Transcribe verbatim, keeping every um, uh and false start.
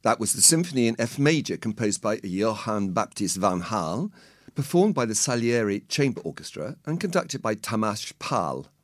That was the Symphony in F major composed by Johann Baptist van Haal, performed by the Salieri Chamber Orchestra and conducted by Tamás Pál.